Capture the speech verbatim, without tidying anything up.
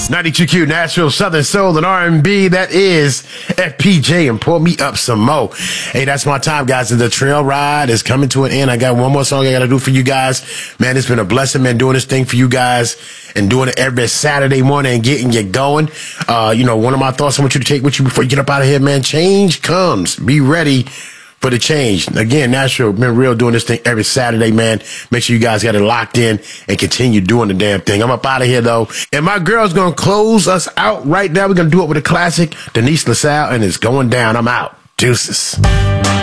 ninety-two Q, Nashville, Southern Soul, and R and B. That is F P J, and Pour Me Up Some Mo. Hey, that's my time, guys. And the trail ride is coming to an end. I got one more song I got to do for you guys. Man, it's been a blessing, man, doing this thing for you guys and doing it every Saturday morning and getting you going. Uh, you know, one of my thoughts I want you to take with you before you get up out of here, man. Change comes. Be ready for the change. Again, Nashville, been real doing this thing every Saturday, man. Make sure you guys got it locked in and continue doing the damn thing. I'm up out of here, though. And my girl's going to close us out right now. We're going to do it with a classic, Denise LaSalle, and it's going down. I'm out. Deuces.